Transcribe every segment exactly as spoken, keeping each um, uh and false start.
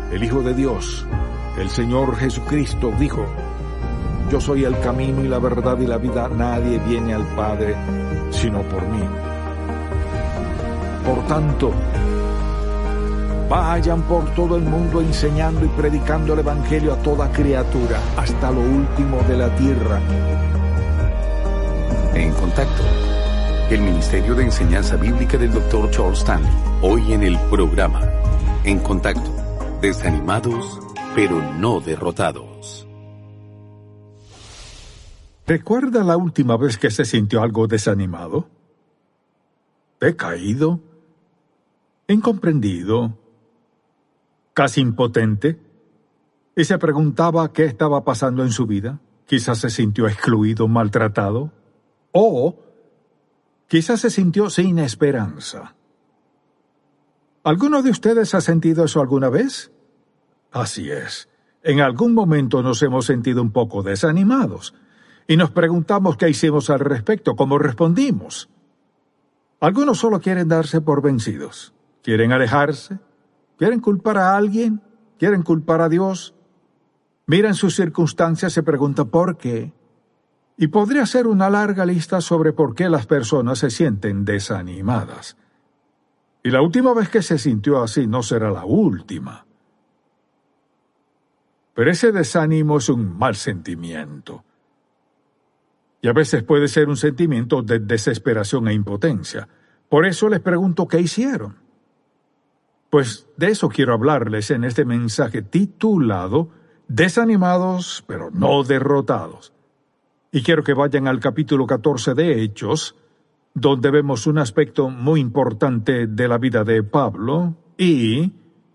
el Hijo de Dios, el Señor Jesucristo, dijo: yo soy el camino y la verdad y la vida. Nadie viene al Padre sino por mí. Por tanto, vayan por todo el mundo enseñando y predicando el Evangelio a toda criatura, hasta lo último de la tierra. En Contacto, el Ministerio de Enseñanza Bíblica del doctor Charles Stanley. Hoy en el programa En Contacto, desanimados pero no derrotados. ¿Recuerda la última vez que se sintió algo desanimado? ¿Decaído? ¿Incomprendido? ¿Casi impotente? ¿Y se preguntaba qué estaba pasando en su vida? Quizás se sintió excluido, maltratado. O quizás se sintió sin esperanza. ¿Alguno de ustedes ha sentido eso alguna vez? Así es. En algún momento nos hemos sentido un poco desanimados y nos preguntamos qué hicimos al respecto, cómo respondimos. Algunos solo quieren darse por vencidos. Quieren alejarse. Quieren culpar a alguien. Quieren culpar a Dios. Miran sus circunstancias y se preguntan por qué. Y podría ser una larga lista sobre por qué las personas se sienten desanimadas. Y la última vez que se sintió así no será la última. Pero ese desánimo es un mal sentimiento. Y a veces puede ser un sentimiento de desesperación e impotencia. Por eso les pregunto qué hicieron. Pues de eso quiero hablarles en este mensaje titulado Desanimados pero no derrotados. Y quiero que vayan al capítulo catorce de Hechos, donde vemos un aspecto muy importante de la vida de Pablo y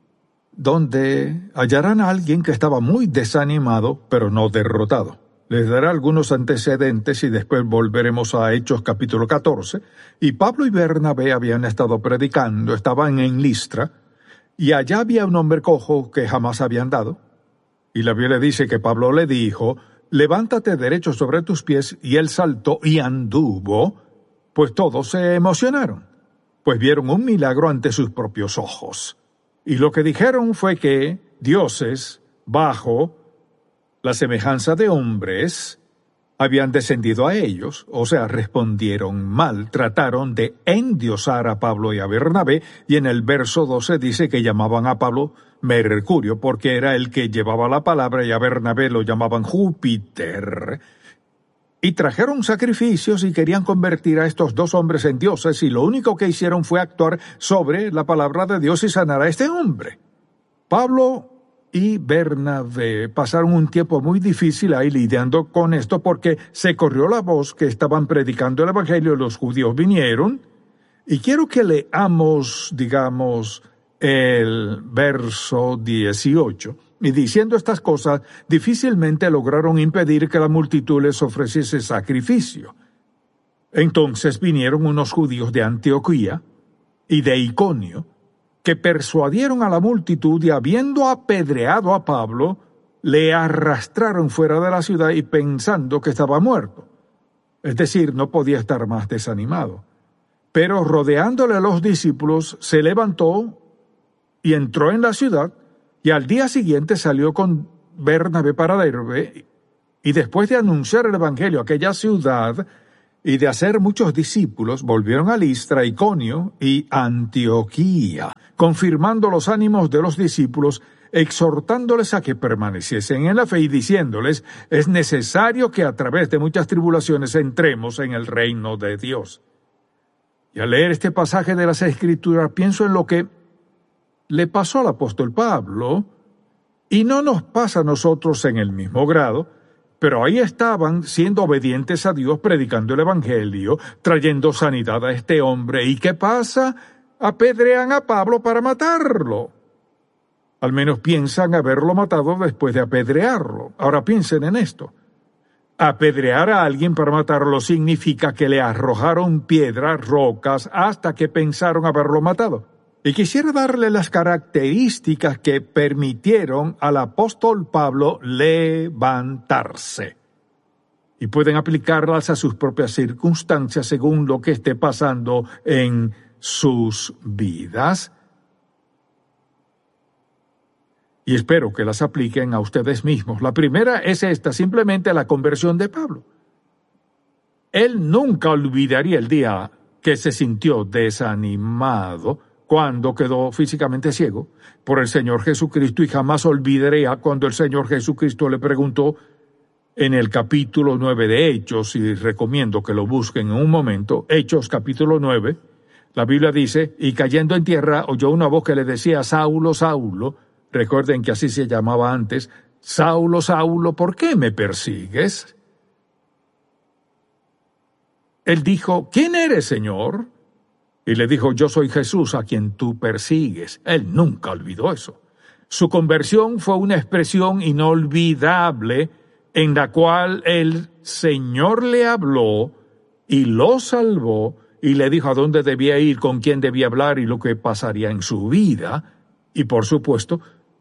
donde hallarán a alguien que estaba muy desanimado pero no derrotado. Les daré algunos antecedentes y después volveremos a Hechos capítulo catorce. Y Pablo y Bernabé habían estado predicando, estaban en Listra, y allá había un hombre cojo que jamás había andado. Y la Biblia dice que Pablo le dijo: levántate derecho sobre tus pies, y él saltó y anduvo. Pues todos se emocionaron, pues vieron un milagro ante sus propios ojos. Y lo que dijeron fue que dioses, bajo la semejanza de hombres, habían descendido a ellos, o sea, respondieron mal, trataron de endiosar a Pablo y a Bernabé, y en el verso doce dice que llamaban a Pablo Mercurio, porque era el que llevaba la palabra, y a Bernabé lo llamaban Júpiter. Y trajeron sacrificios y querían convertir a estos dos hombres en dioses, y lo único que hicieron fue actuar sobre la palabra de Dios y sanar a este hombre. Pablo y Bernabé pasaron un tiempo muy difícil ahí lidiando con esto, porque se corrió la voz que estaban predicando el Evangelio, los judíos vinieron, y quiero que leamos, digamos, el verso dieciocho. Y diciendo estas cosas, difícilmente lograron impedir que la multitud les ofreciese sacrificio. Entonces vinieron unos judíos de Antioquía y de Iconio, que persuadieron a la multitud y, habiendo apedreado a Pablo, le arrastraron fuera de la ciudad y pensando que estaba muerto. Es decir, no podía estar más desanimado. Pero rodeándole a los discípulos, se levantó y entró en la ciudad, y al día siguiente salió con Bernabé para Derbe, y después de anunciar el Evangelio a aquella ciudad y de hacer muchos discípulos, volvieron a Listra, Iconio y Antioquía, confirmando los ánimos de los discípulos, exhortándoles a que permaneciesen en la fe y diciéndoles: es necesario que a través de muchas tribulaciones entremos en el reino de Dios. Y al leer este pasaje de las Escrituras, pienso en lo que le pasó al apóstol Pablo, y no nos pasa a nosotros en el mismo grado, pero ahí estaban siendo obedientes a Dios, predicando el Evangelio, trayendo sanidad a este hombre. ¿Y qué pasa? Apedrean a Pablo para matarlo. Al menos piensan haberlo matado después de apedrearlo. Ahora piensen en esto. Apedrear a alguien para matarlo significa que le arrojaron piedras, rocas, hasta que pensaron haberlo matado. Y quisiera darle las características que permitieron al apóstol Pablo levantarse. Y pueden aplicarlas a sus propias circunstancias según lo que esté pasando en sus vidas. y espero que las apliquen a ustedes mismos. La primera es esta, simplemente la conversión de Pablo. Él nunca olvidaría el día que se sintió desanimado cuando quedó físicamente ciego por el Señor Jesucristo, y jamás olvidaría cuando el Señor Jesucristo le preguntó en el capítulo nueve de Hechos, y recomiendo que lo busquen en un momento, Hechos capítulo nueve, la Biblia dice, y cayendo en tierra oyó una voz que le decía, Saulo, Saulo, recuerden que así se llamaba antes, Saulo, Saulo, ¿por qué me persigues? Él dijo, ¿quién eres, Señor? Y le dijo, yo soy Jesús a quien tú persigues. Él nunca olvidó eso. Su conversión fue una expresión inolvidable en la cual el Señor le habló y lo salvó y le dijo a dónde debía ir, con quién debía hablar y lo que pasaría en su vida. Y por supuesto,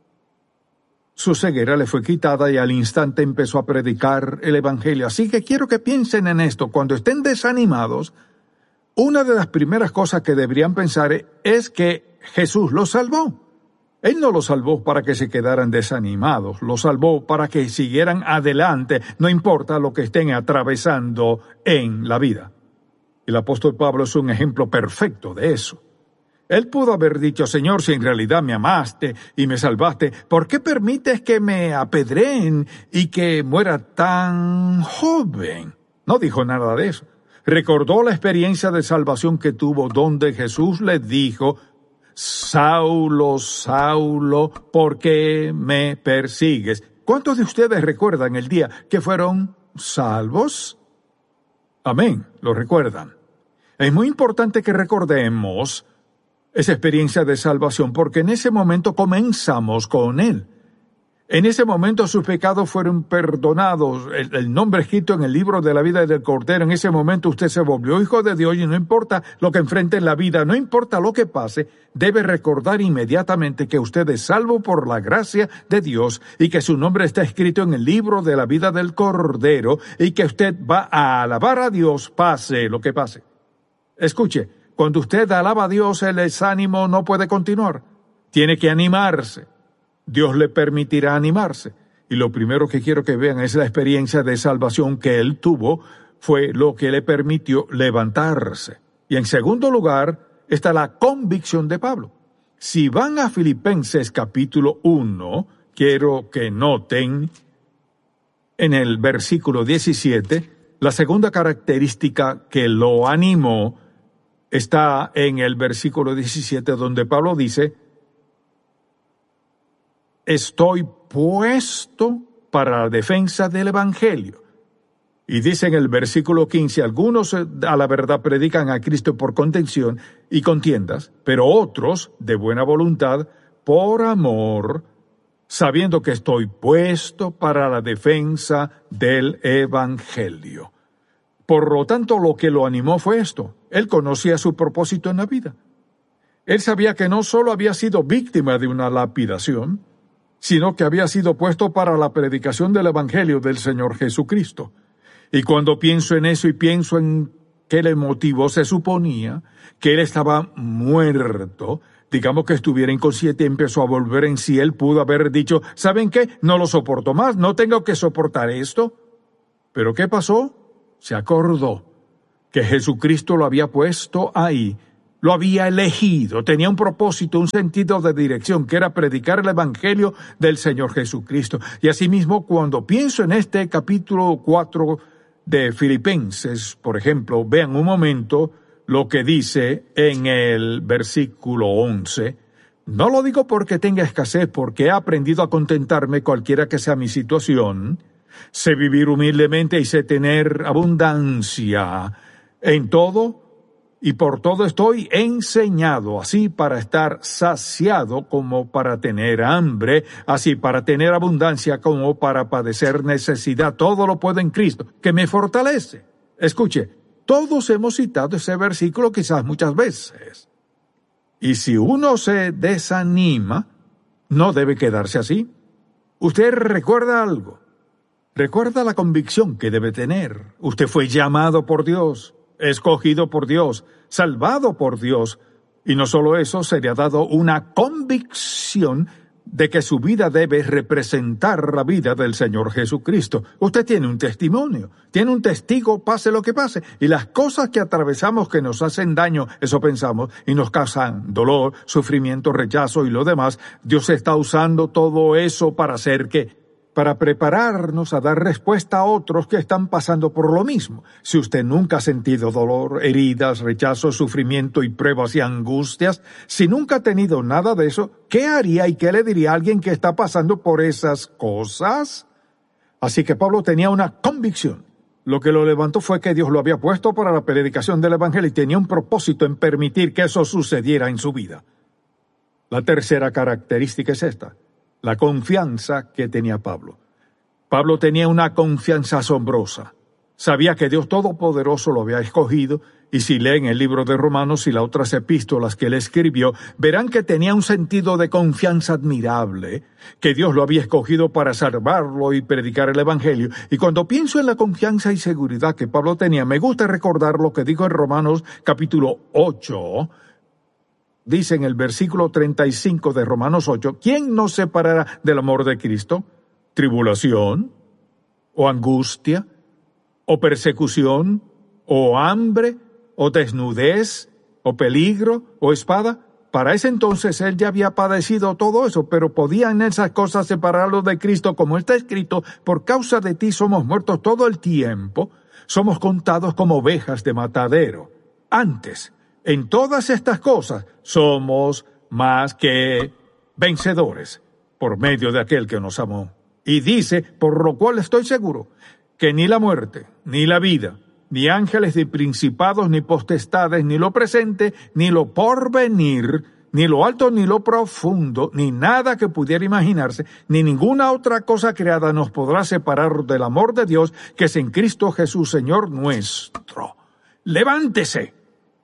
su ceguera le fue quitada y al instante empezó a predicar el Evangelio. Así que quiero que piensen en esto. Cuando estén desanimados, una de las primeras cosas que deberían pensar es que Jesús los salvó. Él no los salvó para que se quedaran desanimados, los salvó para que siguieran adelante, no importa lo que estén atravesando en la vida. El apóstol Pablo es un ejemplo perfecto de eso. Él pudo haber dicho, Señor, si en realidad me amaste y me salvaste, ¿por qué permites que me apedreen y que muera tan joven? No dijo nada de eso. Recordó la experiencia de salvación que tuvo, donde Jesús le dijo, Saulo, Saulo, ¿por qué me persigues? ¿Cuántos de ustedes recuerdan el día que fueron salvos? Amén, lo recuerdan. Es muy importante que recordemos esa experiencia de salvación, porque en ese momento comenzamos con Él. En ese momento sus pecados fueron perdonados, el, el nombre escrito en el libro de la vida del Cordero. En ese momento usted se volvió hijo de Dios y no importa lo que enfrente en la vida, no importa lo que pase, debe recordar inmediatamente que usted es salvo por la gracia de Dios y que su nombre está escrito en el libro de la vida del Cordero y que usted va a alabar a Dios pase lo que pase. Escuche, cuando usted alaba a Dios, el desánimo no puede continuar. Tiene que animarse. Dios le permitirá animarse. Y lo primero que quiero que vean es la experiencia de salvación que él tuvo, fue lo que le permitió levantarse. Y en segundo lugar está la convicción de Pablo. Si van a Filipenses capítulo uno, quiero que noten en el versículo diecisiete, la segunda característica que lo animó está en el versículo diecisiete, donde Pablo dice, estoy puesto para la defensa del Evangelio. Y dice en el versículo quince, algunos a la verdad predican a Cristo por contención y contiendas, pero otros de buena voluntad, por amor, sabiendo que estoy puesto para la defensa del Evangelio. Por lo tanto, lo que lo animó fue esto. Él conocía su propósito en la vida. Él sabía que no solo había sido víctima de una lapidación, sino que había sido puesto para la predicación del Evangelio del Señor Jesucristo. Y cuando pienso en eso y pienso en qué le motivó, se suponía que él estaba muerto, digamos que estuviera inconsciente y empezó a volver en sí, él pudo haber dicho, ¿saben qué? No lo soporto más, no tengo que soportar esto. ¿Pero qué pasó? Se acordó que Jesucristo lo había puesto ahí, lo había elegido, tenía un propósito, un sentido de dirección, que era predicar el Evangelio del Señor Jesucristo. Y asimismo, cuando pienso en este capítulo cuatro de Filipenses, por ejemplo, vean un momento lo que dice en el versículo once. No lo digo porque tenga escasez, porque he aprendido a contentarme cualquiera que sea mi situación. Sé vivir humildemente y sé tener abundancia en todo, y por todo estoy enseñado, así para estar saciado como para tener hambre, así para tener abundancia como para padecer necesidad. Todo lo puedo en Cristo, que me fortalece. Escuche, todos hemos citado ese versículo quizás muchas veces. Y si uno se desanima, no debe quedarse así. Usted recuerda algo. Recuerda la convicción que debe tener. Usted fue llamado por Dios, escogido por Dios, salvado por Dios. Y no solo eso, se le ha dado una convicción de que su vida debe representar la vida del Señor Jesucristo. Usted tiene un testimonio, tiene un testigo, pase lo que pase, y las cosas que atravesamos que nos hacen daño, eso pensamos, y nos causan dolor, sufrimiento, rechazo y lo demás, Dios está usando todo eso para hacer que para prepararnos a dar respuesta a otros que están pasando por lo mismo. Si usted nunca ha sentido dolor, heridas, rechazo, sufrimiento y pruebas y angustias, si nunca ha tenido nada de eso, ¿qué haría y qué le diría a alguien que está pasando por esas cosas? Así que Pablo tenía una convicción. Lo que lo levantó fue que Dios lo había puesto para la predicación del Evangelio y tenía un propósito en permitir que eso sucediera en su vida. La tercera característica es esta: la confianza que tenía Pablo. Pablo tenía una confianza asombrosa. Sabía que Dios Todopoderoso lo había escogido, y si leen el libro de Romanos y las otras epístolas que él escribió, verán que tenía un sentido de confianza admirable, que Dios lo había escogido para salvarlo y predicar el Evangelio. Y cuando pienso en la confianza y seguridad que Pablo tenía, me gusta recordar lo que dijo en Romanos capítulo ocho, dice en el versículo treinta y cinco de Romanos ocho, ¿quién nos separará del amor de Cristo? ¿Tribulación? ¿O angustia? ¿O persecución? ¿O hambre? ¿O desnudez? ¿O peligro? ¿O espada? Para ese entonces él ya había padecido todo eso, pero podían esas cosas separarlo de Cristo, como está escrito: por causa de ti somos muertos todo el tiempo, somos contados como ovejas de matadero. Antes, en todas estas cosas somos más que vencedores por medio de aquel que nos amó. Y dice, por lo cual estoy seguro que ni la muerte, ni la vida, ni ángeles, ni principados, ni potestades, ni lo presente, ni lo porvenir, ni lo alto, ni lo profundo, ni nada que pudiera imaginarse, ni ninguna otra cosa creada nos podrá separar del amor de Dios que es en Cristo Jesús, Señor nuestro. ¡Levántese!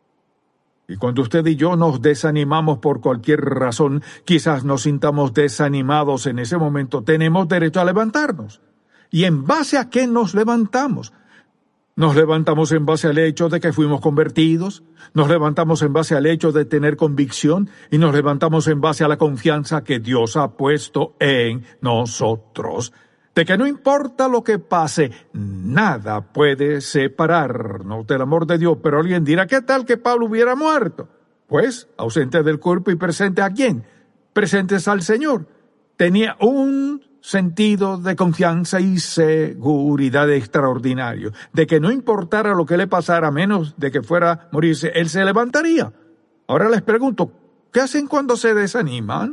Y cuando usted y yo nos desanimamos por cualquier razón, quizás nos sintamos desanimados en ese momento, tenemos derecho a levantarnos. ¿Y en base a qué nos levantamos? Nos levantamos en base al hecho de que fuimos convertidos, nos levantamos en base al hecho de tener convicción y nos levantamos en base a la confianza que Dios ha puesto en nosotros. De que no importa lo que pase, nada puede separarnos del amor de Dios. Pero alguien dirá, ¿qué tal que Pablo hubiera muerto? Pues, ausente del cuerpo y presente a quién? Presentes al Señor. Tenía un sentido de confianza y seguridad extraordinario, de que no importara lo que le pasara, a menos de que fuera a morirse, él se levantaría. Ahora les pregunto, ¿qué hacen cuando se desaniman?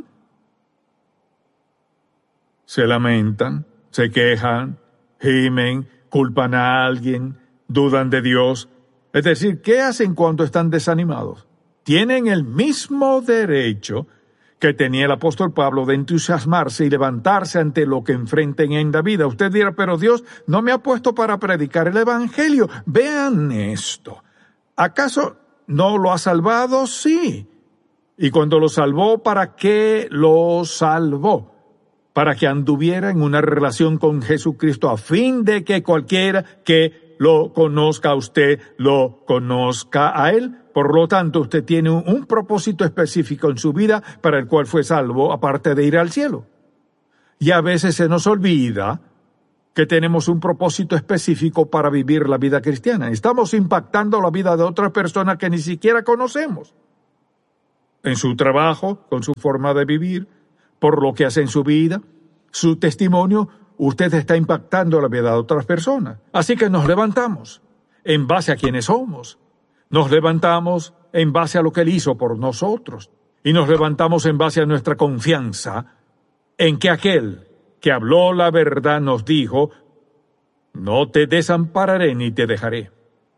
Se lamentan, se quejan, gimen, culpan a alguien, dudan de Dios. Es decir, ¿qué hacen cuando están desanimados? Tienen el mismo derecho que tenía el apóstol Pablo de entusiasmarse y levantarse ante lo que enfrenten en la vida. Usted dirá, pero Dios no me ha puesto para predicar el Evangelio. Vean esto. ¿Acaso no lo ha salvado? Sí. Y cuando lo salvó, ¿para qué lo salvó? Para que anduviera en una relación con Jesucristo, a fin de que cualquiera que lo conozca a usted, lo conozca a él. Por lo tanto, usted tiene un, un propósito específico en su vida para el cual fue salvo, aparte de ir al cielo. Y a veces se nos olvida que tenemos un propósito específico para vivir la vida cristiana. Estamos impactando la vida de otras personas que ni siquiera conocemos. En su trabajo, con su forma de vivir, por lo que hace en su vida, su testimonio, usted está impactando la vida de otras personas. Así que nos levantamos en base a quienes somos. Nos levantamos en base a lo que Él hizo por nosotros. Y nos levantamos en base a nuestra confianza en que aquel que habló la verdad nos dijo, no te desampararé ni te dejaré.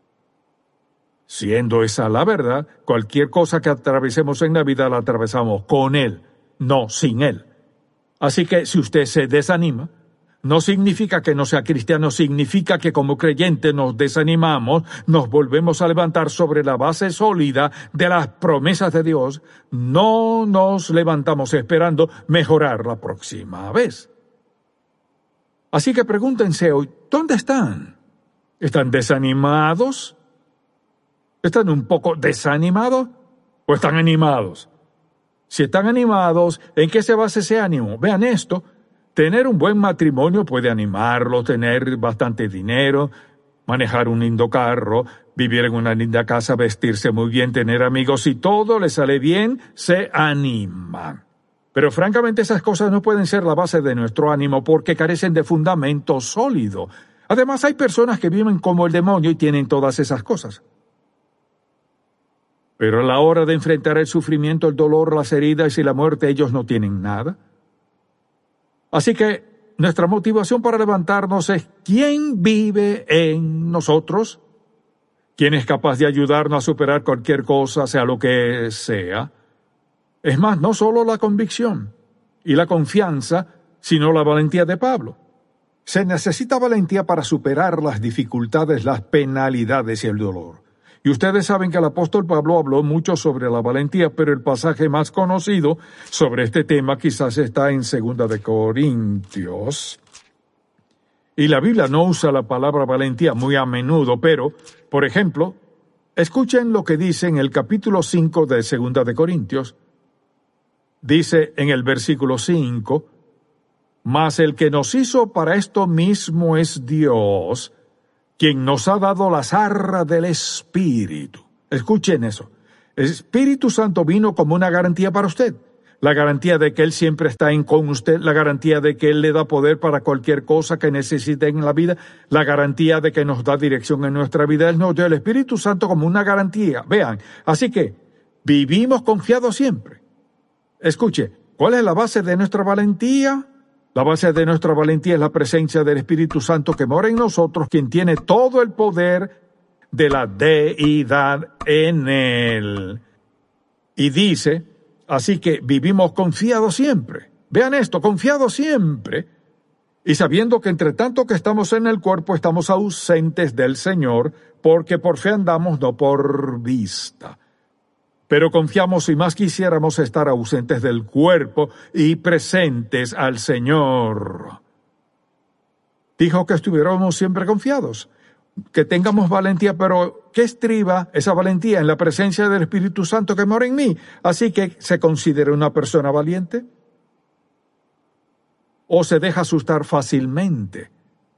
Siendo esa la verdad, cualquier cosa que atravesemos en la vida la atravesamos con Él, no sin Él. Así que si usted se desanima, no significa que no sea cristiano, significa que como creyentes nos desanimamos, nos volvemos a levantar sobre la base sólida de las promesas de Dios, no nos levantamos esperando mejorar la próxima vez. Así que pregúntense hoy, ¿dónde están? ¿Están desanimados? ¿Están un poco desanimados? ¿O están animados? Si están animados, ¿en qué se basa ese ánimo? Vean esto. Tener un buen matrimonio puede animarlo, tener bastante dinero, manejar un lindo carro, vivir en una linda casa, vestirse muy bien, tener amigos. Si todo le sale bien, se animan. Pero francamente esas cosas no pueden ser la base de nuestro ánimo porque carecen de fundamento sólido. Además hay personas que viven como el demonio y tienen todas esas cosas. Pero a la hora de enfrentar el sufrimiento, el dolor, las heridas y la muerte, ellos no tienen nada. Así que nuestra motivación para levantarnos es ¿quién vive en nosotros? ¿Quién es capaz de ayudarnos a superar cualquier cosa, sea lo que sea? Es más, no solo la convicción y la confianza, sino la valentía de Pablo. Se necesita valentía para superar las dificultades, las penalidades y el dolor. Y ustedes saben que el apóstol Pablo habló mucho sobre la valentía, pero el pasaje más conocido sobre este tema quizás está en Segunda de Corintios. Y la Biblia no usa la palabra valentía muy a menudo, pero, por ejemplo, escuchen lo que dice en el capítulo cinco de Segunda de Corintios. Dice en el versículo cinco, «Mas el que nos hizo para esto mismo es Dios, quien nos ha dado las arras del Espíritu». Escuchen eso. El Espíritu Santo vino como una garantía para usted. La garantía de que Él siempre está en con usted, la garantía de que Él le da poder para cualquier cosa que necesite en la vida, la garantía de que nos da dirección en nuestra vida. Él nos dio el Espíritu Santo como una garantía. Vean, así que vivimos confiados siempre. Escuche, ¿cuál es la base de nuestra valentía? La base de nuestra valentía es la presencia del Espíritu Santo que mora en nosotros, quien tiene todo el poder de la deidad en Él. Y dice, así que vivimos confiados siempre. Vean esto, confiados siempre. Y sabiendo que entre tanto que estamos en el cuerpo, estamos ausentes del Señor, porque por fe andamos, no por vista. Pero confiamos y más quisiéramos estar ausentes del cuerpo y presentes al Señor. Dijo que estuviéramos siempre confiados, que tengamos valentía, pero ¿qué estriba esa valentía? En la presencia del Espíritu Santo que mora en mí. Así que, ¿se considera una persona valiente? ¿O se deja asustar fácilmente?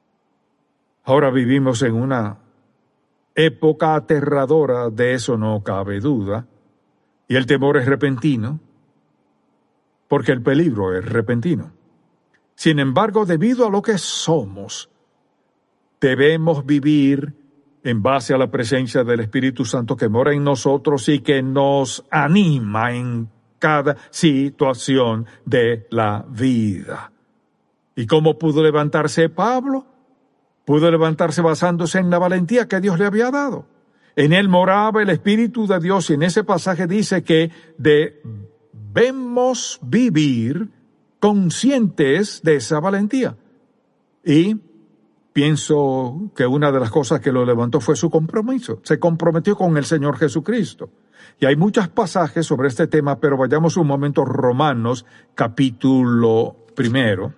Ahora vivimos en una época aterradora, de eso no cabe duda. Y el temor es repentino, porque el peligro es repentino. Sin embargo, debido a lo que somos, debemos vivir en base a la presencia del Espíritu Santo que mora en nosotros y que nos anima en cada situación de la vida. ¿Y cómo pudo levantarse Pablo? Pudo levantarse basándose en la valentía que Dios le había dado. En él moraba el Espíritu de Dios y en ese pasaje dice que debemos vivir conscientes de esa valentía. Y pienso que una de las cosas que lo levantó fue su compromiso. Se comprometió con el Señor Jesucristo. Y hay muchos pasajes sobre este tema, pero vayamos un momento a Romanos, capítulo primero.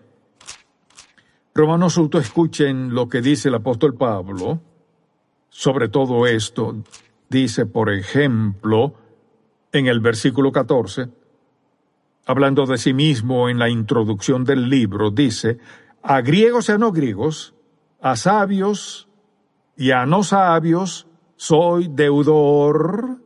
Romanos uno, escuchen lo que dice el apóstol Pablo. Sobre todo esto, dice, por ejemplo, en el versículo catorce, hablando de sí mismo en la introducción del libro, dice, a griegos y a no griegos, a sabios y a no sabios, soy deudor.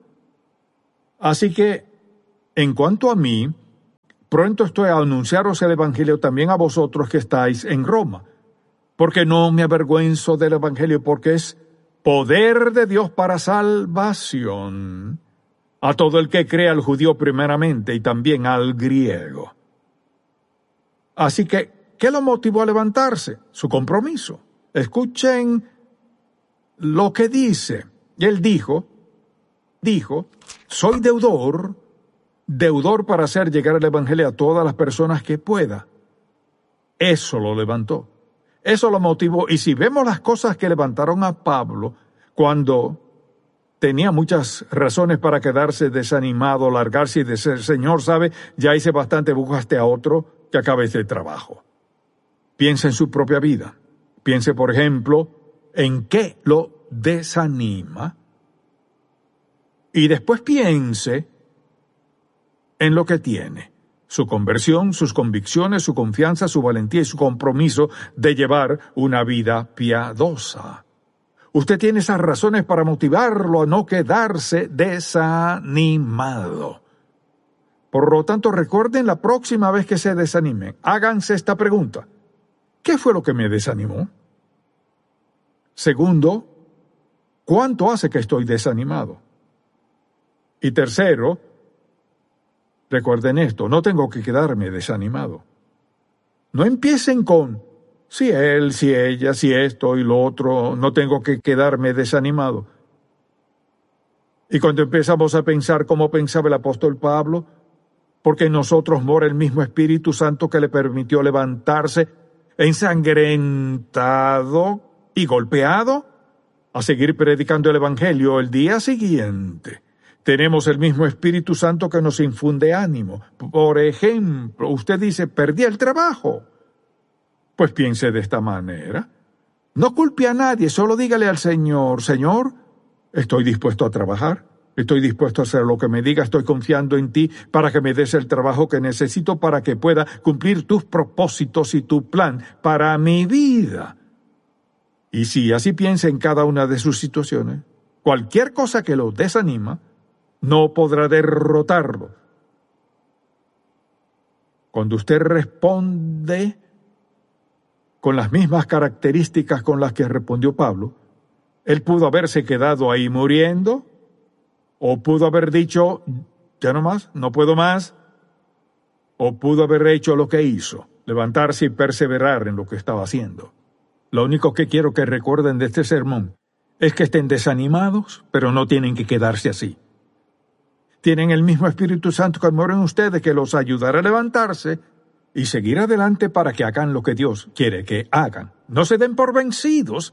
Así que, en cuanto a mí, pronto estoy a anunciaros el Evangelio también a vosotros que estáis en Roma, porque no me avergüenzo del Evangelio, porque es poder de Dios para salvación a todo el que cree, al judío primeramente y también al griego. Así que, ¿qué lo motivó a levantarse? Su compromiso. Escuchen lo que dice. Él dijo, dijo, soy deudor, deudor para hacer llegar el Evangelio a todas las personas que pueda. Eso lo levantó. Eso lo motivó. Y si vemos las cosas que levantaron a Pablo cuando tenía muchas razones para quedarse desanimado, largarse y decir, Señor, sabe, ya hice bastante, buscaste a otro que acabe este trabajo. Piense en su propia vida. Piense, por ejemplo, en qué lo desanima. Y después piense en lo que tiene: su conversión, sus convicciones, su confianza, su valentía y su compromiso de llevar una vida piadosa. Usted tiene esas razones para motivarlo a no quedarse desanimado. Por lo tanto, recuerden la próxima vez que se desanimen, háganse esta pregunta: ¿qué fue lo que me desanimó? Segundo, ¿cuánto hace que estoy desanimado? Y tercero, recuerden esto, no tengo que quedarme desanimado. No empiecen con si él, si ella, si esto y lo otro, no tengo que quedarme desanimado. Y cuando empezamos a pensar como pensaba el apóstol Pablo, porque en nosotros mora el mismo Espíritu Santo que le permitió levantarse ensangrentado y golpeado a seguir predicando el Evangelio el día siguiente. Tenemos el mismo Espíritu Santo que nos infunde ánimo. Por ejemplo, usted dice, perdí el trabajo. Pues piense de esta manera. No culpe a nadie, solo dígale al Señor: Señor, estoy dispuesto a trabajar, estoy dispuesto a hacer lo que me diga, estoy confiando en ti para que me des el trabajo que necesito para que pueda cumplir tus propósitos y tu plan para mi vida. Y si así piensa en cada una de sus situaciones, cualquier cosa que lo desanima no podrá derrotarlo. Cuando usted responde con las mismas características con las que respondió Pablo, él pudo haberse quedado ahí muriendo, o pudo haber dicho, ya no más, no puedo más, o pudo haber hecho lo que hizo, levantarse y perseverar en lo que estaba haciendo. Lo único que quiero que recuerden de este sermón es que estén desanimados, pero no tienen que quedarse así. Tienen el mismo Espíritu Santo que mora en ustedes, que los ayudará a levantarse y seguir adelante para que hagan lo que Dios quiere que hagan. No se den por vencidos.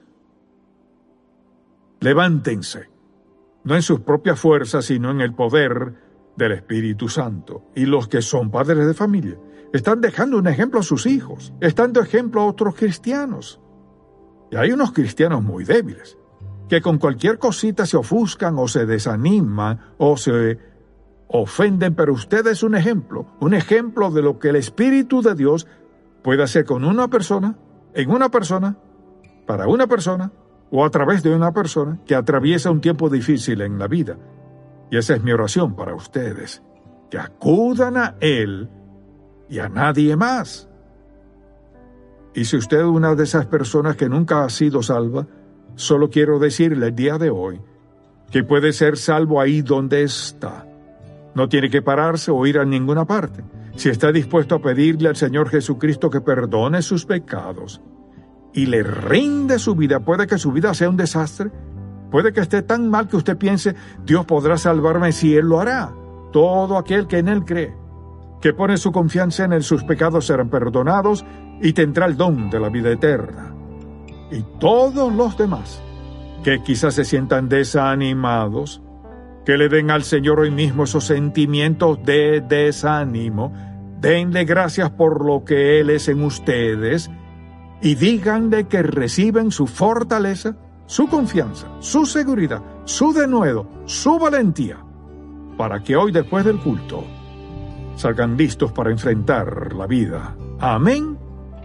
Levántense, no en sus propias fuerzas, sino en el poder del Espíritu Santo. Y los que son padres de familia están dejando un ejemplo a sus hijos, están dando ejemplo a otros cristianos. Y hay unos cristianos muy débiles, que con cualquier cosita se ofuscan o se desaniman o se ofenden, pero usted es un ejemplo, un ejemplo de lo que el Espíritu de Dios puede hacer con una persona, en una persona, para una persona, o a través de una persona que atraviesa un tiempo difícil en la vida. Y esa es mi oración para ustedes, que acudan a Él y a nadie más. Y si usted es una de esas personas que nunca ha sido salva, solo quiero decirle el día de hoy que puede ser salvo ahí donde está. No tiene que pararse o ir a ninguna parte. Si está dispuesto a pedirle al Señor Jesucristo que perdone sus pecados y le rinde su vida, puede que su vida sea un desastre, puede que esté tan mal que usted piense, Dios podrá salvarme si Él lo hará. Todo aquel que en Él cree, que pone su confianza en Él, sus pecados serán perdonados y tendrá el don de la vida eterna. Y todos los demás que quizás se sientan desanimados, que le den al Señor hoy mismo esos sentimientos de desánimo, denle gracias por lo que Él es en ustedes y díganle que reciben su fortaleza, su confianza, su seguridad, su denuedo, su valentía, para que hoy después del culto salgan listos para enfrentar la vida. Amén.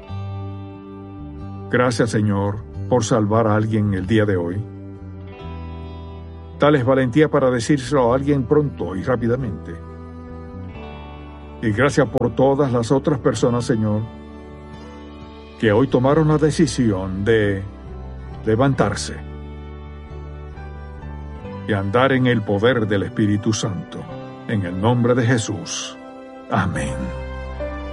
Gracias, Señor, por salvar a alguien el día de hoy. Dales valentía para decírselo a alguien pronto y rápidamente. Y gracias por todas las otras personas, Señor, que hoy tomaron la decisión de levantarse y andar en el poder del Espíritu Santo. En el nombre de Jesús. Amén.